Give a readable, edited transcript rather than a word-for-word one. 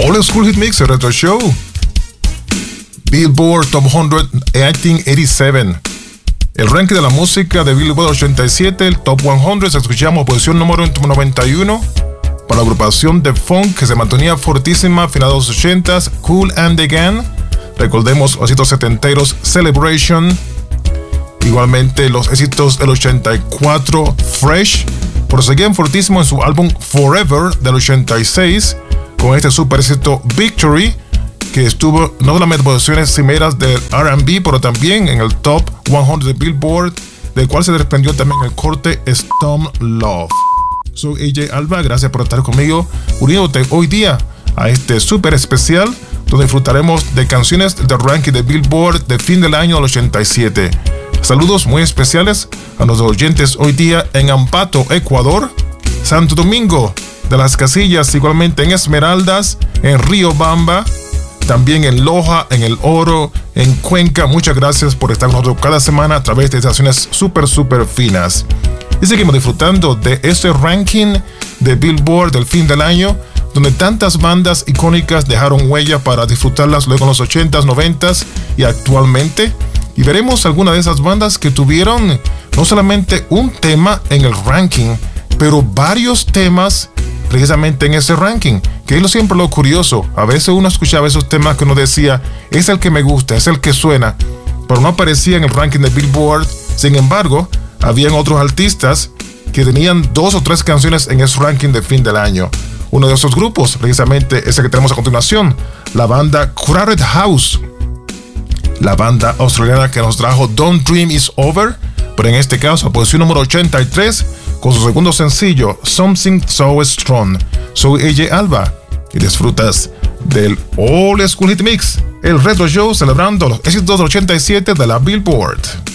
Old School Hit Mix, el Retro Show. Billboard Top 100 1987. El ranking de la música de Billboard 87, el Top 100. Escuchamos posición número 91 para la agrupación de funk que se mantenía fortísima a finales de los 80s, Kool and the Gang. Recordemos los éxitos setenteros, Celebration. Igualmente los éxitos del 84, Fresh. Proseguían fortísimo en su álbum Forever del 86 con este super éxito Victory, que estuvo no solamente en posiciones cimeras del R&B, pero también en el Top 100 de Billboard, del cual se desprendió también el corte Stone Love. Soy AJ Alba, gracias por estar conmigo, uniéndote hoy día a este super especial donde disfrutaremos de canciones del ranking de Billboard de fin del año del 87. Saludos muy especiales a nuestros oyentes hoy día en Ambato, Ecuador, Santo Domingo de las Casillas, igualmente en Esmeraldas, en Riobamba, también en Loja, en El Oro, en Cuenca. Muchas gracias por estar con nosotros cada semana a través de estaciones súper finas. Y seguimos disfrutando de este ranking de Billboard del fin del año, donde tantas bandas icónicas dejaron huella para disfrutarlas luego en los 80s, 90s y actualmente. Y veremos algunas de esas bandas que tuvieron no solamente un tema en el ranking, pero varios temas precisamente en ese ranking, que es siempre lo curioso. A veces uno escuchaba esos temas que uno decía, es el que me gusta, es el que suena, pero no aparecía en el ranking de Billboard. Sin embargo, habían otros artistas que tenían 2 o 3 canciones en ese ranking de fin del año. Uno de esos grupos, precisamente ese que tenemos a continuación, la banda Crowded House, la banda australiana que nos trajo Don't Dream Is Over, pero en este caso a posición número 83 con su segundo sencillo Something So Strong. Soy AJ Alba y disfrutas del Old School Hit Mix, el Retro Show celebrando los éxitos del 87 de la Billboard.